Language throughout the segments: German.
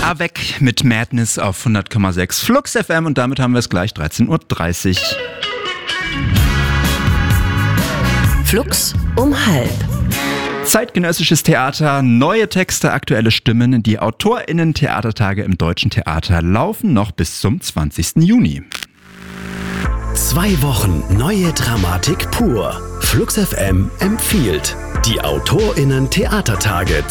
Avec mit Madness auf 100,6 Flux FM und damit haben wir es gleich 13.30 Uhr. Flux um 12:30. Zeitgenössisches Theater, neue Texte, aktuelle Stimmen. Die AutorInnen-Theatertage im Deutschen Theater laufen noch bis zum 20. Juni. 2 Wochen neue Dramatik pur. Flux FM empfiehlt die AutorInnen-Theatertage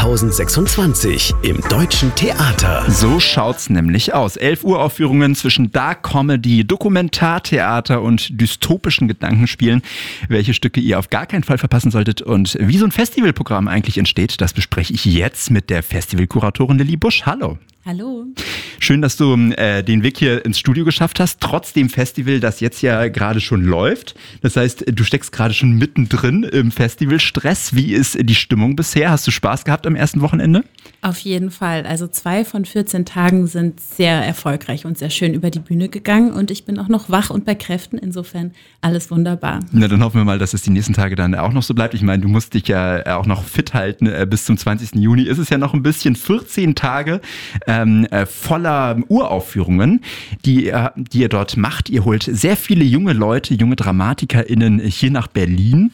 2026 im Deutschen Theater. So schaut's nämlich aus. 11 Uhr Aufführungen zwischen Dark Comedy, Dokumentartheater und dystopischen Gedankenspielen. Welche Stücke ihr auf gar keinen Fall verpassen solltet und wie so ein Festivalprogramm eigentlich entsteht, das bespreche ich jetzt mit der Festivalkuratorin Lilly Busch. Hallo. Hallo. Schön, dass du den Weg hier ins Studio geschafft hast, trotz dem Festival, das jetzt ja gerade schon läuft. Das heißt, du steckst gerade schon mittendrin im Festivalstress. Wie ist die Stimmung bisher? Hast du Spaß gehabt am ersten Wochenende? Auf jeden Fall. Also 2 von 14 Tagen sind sehr erfolgreich und sehr schön über die Bühne gegangen und ich bin auch noch wach und bei Kräften. Insofern alles wunderbar. Na, dann hoffen wir mal, dass es die nächsten Tage dann auch noch so bleibt. Ich meine, du musst dich ja auch noch fit halten. Bis zum 20. Juni ist es ja noch ein bisschen 14 Tage. Voller Uraufführungen, die ihr dort macht. Ihr holt sehr viele junge Leute, junge DramatikerInnen hier nach Berlin.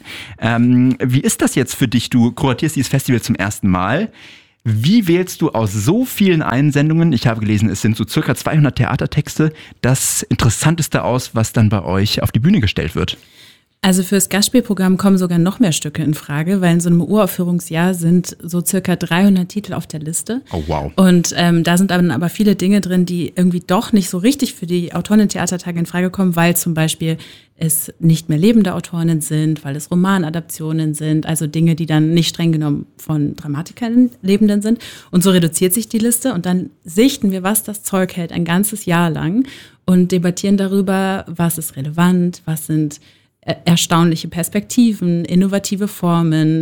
Wie ist das jetzt für dich? Du kuratierst dieses Festival zum ersten Mal. Wie wählst du aus so vielen Einsendungen, ich habe gelesen, es sind so circa 200 Theatertexte, das Interessanteste aus, was dann bei euch auf die Bühne gestellt wird? Also fürs Gastspielprogramm kommen sogar noch mehr Stücke in Frage, weil in so einem Uraufführungsjahr sind so circa 300 Titel auf der Liste. Oh wow. Und da sind dann aber viele Dinge drin, die irgendwie doch nicht so richtig für die Autorinnen-Theatertage in Frage kommen, weil zum Beispiel es nicht mehr lebende Autorinnen sind, weil es Romanadaptionen sind, also Dinge, die dann nicht streng genommen von Dramatikern Lebenden sind. Und so reduziert sich die Liste und dann sichten wir, was das Zeug hält, ein ganzes Jahr lang und debattieren darüber, was ist relevant, was sind erstaunliche Perspektiven, innovative Formen,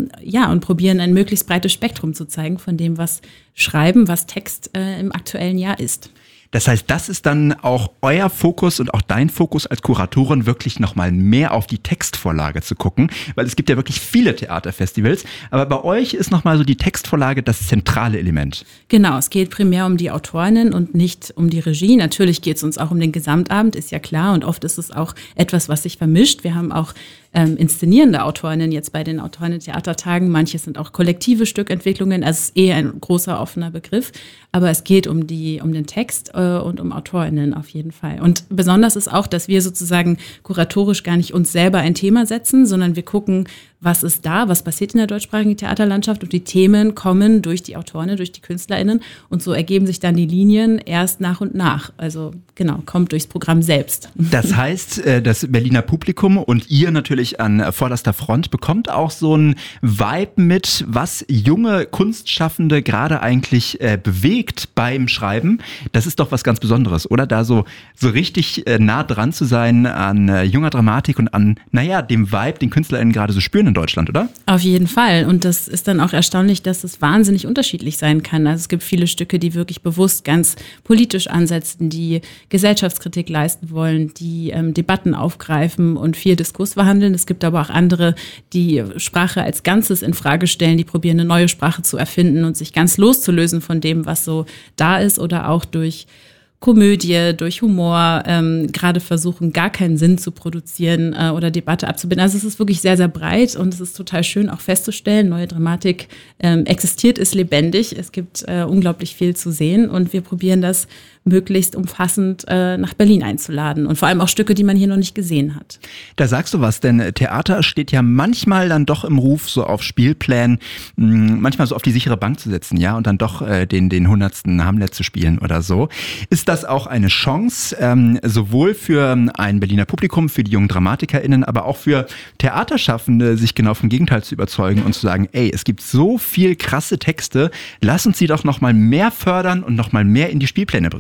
und probieren ein möglichst breites Spektrum zu zeigen von dem, was Schreiben, was Text im aktuellen Jahr ist. Das heißt, das ist dann auch euer Fokus und auch dein Fokus als Kuratorin, wirklich nochmal mehr auf die Textvorlage zu gucken, weil es gibt ja wirklich viele Theaterfestivals, aber bei euch ist nochmal so die Textvorlage das zentrale Element. Genau, es geht primär um die Autorinnen und nicht um die Regie. Natürlich geht es uns auch um den Gesamtabend, ist ja klar, und oft ist es auch etwas, was sich vermischt. Wir haben auch inszenierende Autorinnen jetzt bei den Autorinnen-Theatertagen. Manche sind auch kollektive Stückentwicklungen, also es ist ein großer offener Begriff, aber es geht um den Text und um AutorInnen auf jeden Fall. Und besonders ist auch, dass wir sozusagen kuratorisch gar nicht uns selber ein Thema setzen, sondern wir gucken, was ist da, was passiert in der deutschsprachigen Theaterlandschaft und die Themen kommen durch die AutorInnen, durch die KünstlerInnen und so ergeben sich dann die Linien erst nach und nach. Also genau, kommt durchs Programm selbst. Das heißt, das Berliner Publikum und ihr natürlich an vorderster Front bekommt auch so einen Vibe mit, was junge Kunstschaffende gerade eigentlich bewegt beim Schreiben. Das ist doch was ganz Besonderes, oder? Da so richtig nah dran zu sein an junger Dramatik und an, dem Vibe, den KünstlerInnen gerade so spüren in Deutschland, oder? Auf jeden Fall. Und das ist dann auch erstaunlich, dass es wahnsinnig unterschiedlich sein kann. Also es gibt viele Stücke, die wirklich bewusst ganz politisch ansetzen, die Gesellschaftskritik leisten wollen, die Debatten aufgreifen und viel Diskurs verhandeln. Es gibt aber auch andere, die Sprache als Ganzes in Frage stellen, die probieren, eine neue Sprache zu erfinden und sich ganz loszulösen von dem, was so da ist oder auch durch Komödie, durch Humor, gerade versuchen, gar keinen Sinn zu produzieren oder Debatte abzubinden. Also es ist wirklich sehr, sehr breit und es ist total schön auch festzustellen, neue Dramatik existiert, ist lebendig, es gibt unglaublich viel zu sehen und wir probieren das möglichst umfassend nach Berlin einzuladen und vor allem auch Stücke, die man hier noch nicht gesehen hat. Da sagst du was, denn Theater steht ja manchmal dann doch im Ruf, so auf Spielplänen, manchmal so auf die sichere Bank zu setzen, ja, und dann doch den 100. Hamlet zu spielen oder so. Ist das auch eine Chance, sowohl für ein Berliner Publikum, für die jungen DramatikerInnen, aber auch für Theaterschaffende, sich genau vom Gegenteil zu überzeugen und zu sagen, ey, es gibt so viel krasse Texte, lass uns sie doch noch mal mehr fördern und noch mal mehr in die Spielpläne bringen?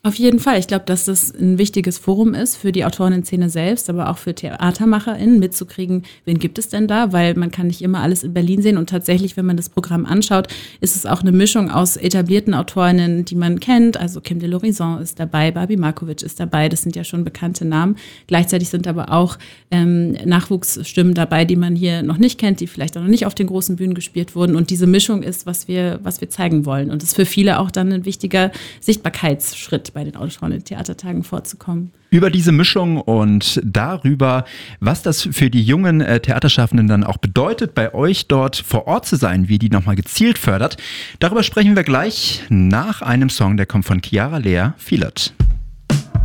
Auf jeden Fall. Ich glaube, dass das ein wichtiges Forum ist für die Autorinnen-Szene selbst, aber auch für TheatermacherInnen mitzukriegen, wen gibt es denn da? Weil man kann nicht immer alles in Berlin sehen und tatsächlich, wenn man das Programm anschaut, ist es auch eine Mischung aus etablierten Autorinnen, die man kennt. Also Kim de l'Horizon ist dabei, Barbie Markovic ist dabei, das sind ja schon bekannte Namen. Gleichzeitig sind aber auch Nachwuchsstimmen dabei, die man hier noch nicht kennt, die vielleicht auch noch nicht auf den großen Bühnen gespielt wurden. Und diese Mischung ist, was wir zeigen wollen. Und das ist für viele auch dann ein wichtiger Sichtbarkeitsschritt, bei den Autorinnen-Theatertagen vorzukommen. Über diese Mischung und darüber, was das für die jungen Theaterschaffenden dann auch bedeutet, bei euch dort vor Ort zu sein, wie die nochmal gezielt fördert, darüber sprechen wir gleich nach einem Song, der kommt von Chiara Lea, Feel It.